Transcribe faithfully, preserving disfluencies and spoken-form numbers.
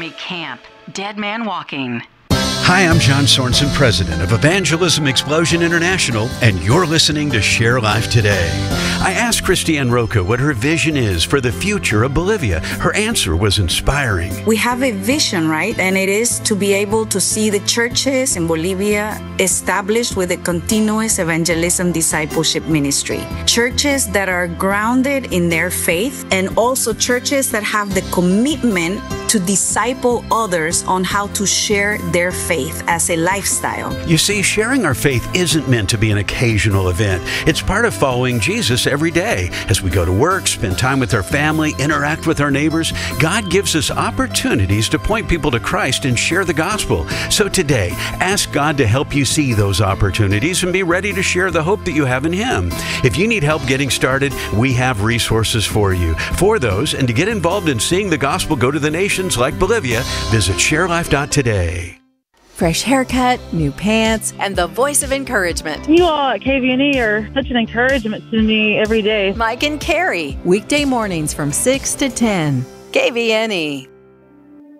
Army camp. Dead man walking. Hi, I'm John Sorensen, president of Evangelism Explosion International, and you're listening to Share Life Today. I asked Christiane Roca what her vision is for the future of Bolivia. Her answer was inspiring. We have a vision, right? And it is to be able to see the churches in Bolivia established with a continuous evangelism discipleship ministry. Churches that are grounded in their faith, and also churches that have the commitment to disciple others on how to share their faith as a lifestyle. You see, sharing our faith isn't meant to be an occasional event. It's part of following Jesus every day. As we go to work, spend time with our family, interact with our neighbors, God gives us opportunities to point people to Christ and share the gospel. So today, ask God to help you see those opportunities and be ready to share the hope that you have in Him. If you need help getting started, we have resources for you. For those, and to get involved in seeing the gospel go to the nations like Bolivia, visit share life dot today. Fresh haircut, new pants, and the voice of encouragement. You all at K V N E are such an encouragement to me every day. Mike and Carrie, weekday mornings from six to ten. K V N E.